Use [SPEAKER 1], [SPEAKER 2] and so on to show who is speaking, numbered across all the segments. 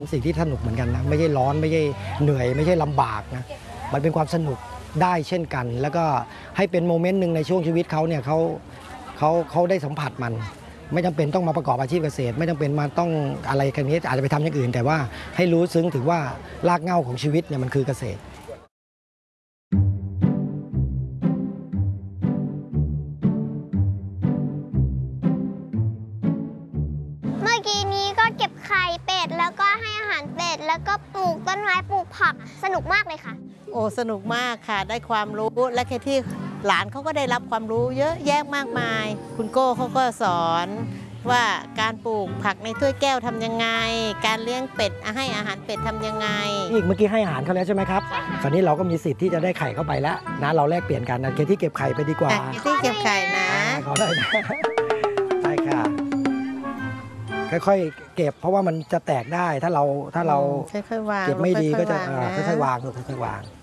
[SPEAKER 1] สิ่งที่สนุกเหมือนกันนะไม่ใช่ร้อนไม่ใช่เหนื่อยไม่ใช่ลำบากนะมันเป็นความสนุกได้เช่นกัน แล้วก็ให้เป็นโมเมนต์หนึ่งในช่วงชีวิตเขาเนี่ยเขาได้สัมผัสมัน ไม่จำเป็นต้องมาประกอบอาชีพเกษตร ไม่จำเป็นมาต้องอะไรกันนี้อาจจะไปทำอย่างอื่น แต่ว่าให้รู้ซึ้งถึงว่ารากเหง้าของชีวิตเนี่ยมันคือเกษตร
[SPEAKER 2] เมื่อกี้นี้ก็เก็บไข่เป็ดแล้วก็ให้อาหารเป็ดแล้วก็ปลูกต้นไม้ปลูกผักสนุกมากเลยค่ะ
[SPEAKER 3] โอ้สนุกมากค่ะได้ความรู้และแค่ที่หลานเขาก็ได้รับความรู้เยอะแยะมากมาย คุณโก้เขาก็สอนว่าการปลูกผักในถ้วยแก้วทำยังไงการเลี้ยงเป็ดให้อาหารเป็ดทำยังไง
[SPEAKER 1] อีกเมื่อกี้ให้อาหารเขาแล้วใช่ไหมครับคราวนี้เราก็มีสิทธิ์ที่จะได้ไข่เข้าไปแล้วนะเราแลกเปลี่ยนกันนะเคที่เก็บไข่ไปดีกว่า
[SPEAKER 3] ที่เก็บไข่นะ
[SPEAKER 1] ขอได้นะได้ค่ะค่อยๆเก็บเพราะว่ามันจะแตกได้ถ้าเรา
[SPEAKER 3] ค่อยๆวาง
[SPEAKER 1] เก็บไม่ดีก็จะค่อยๆวางค่อยๆวาง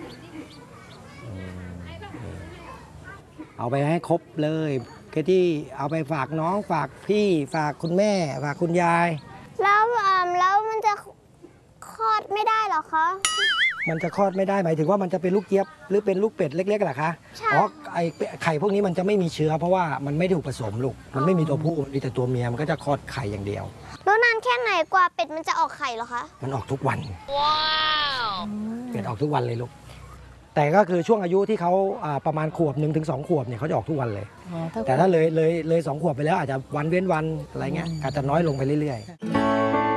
[SPEAKER 1] เอาไปให้ครบเลยคือที่เอาไปฝากน้องฝากพี่ฝากคุณแม่ฝากคุณยาย
[SPEAKER 2] แล้วมันจะคลอดไม่ได้หรอคะ
[SPEAKER 1] มันจะคลอดไม่ได้หมายถึงว่ามันจะเป็นลูกเจี๊ยบหรือเป็นลูกเป็ดเล็กๆเหรอคะอ๋อไอไข่พวกนี้มันจะไม่มีเชื้อเพราะว่ามันไม่ถูกผสมลูกมันไม่มีตัวผู้มีแต่ตัวเมียมันก็จะคลอดไข่อย่างเดียว
[SPEAKER 2] แล้วนานแค่ไหนกว่าเป็ดมันจะออกไข่หรอคะ
[SPEAKER 1] มันออกทุกวันว้าวเป็ดออกทุกวันเลยลูกแต่ก็คือช่วงอายุที่เขาประมาณขวบ1 ถึง 2 ขวบเนี่ยเขาจะออกทุกวันเลยแต่ถ้าเลย2 ขวบไปแล้วอาจจะวันเว้นวันอะไรเงี้ยอาจจะน้อยลงไปเรื่อยๆ